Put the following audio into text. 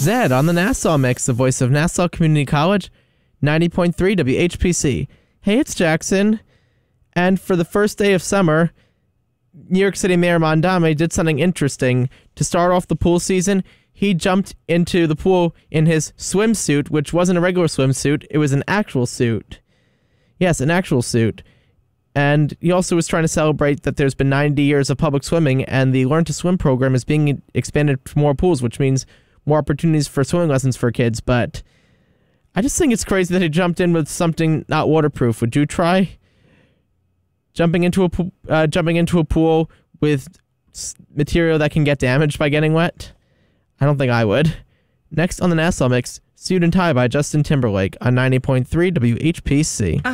Zed on the Nassau Mix, the voice of Nassau Community College, 90.3 WHPC. Hey, it's Jackson. And for the first day of summer, New York City Mayor Mondame did something interesting. To start off the pool season, he jumped into the pool in his swimsuit, which wasn't a regular swimsuit. It was an actual suit. Yes, an actual suit. And he also was trying to celebrate that there's been 90 years of public swimming, and the Learn to Swim program is being expanded to more pools, which means more opportunities for swimming lessons for kids. But I just think it's crazy that he jumped in with something not waterproof. Would you try jumping into a pool with material that can get damaged by getting wet? I don't think I would. Next on the Nassau Mix, Suit and Tie by Justin Timberlake on 90.3 WHPC.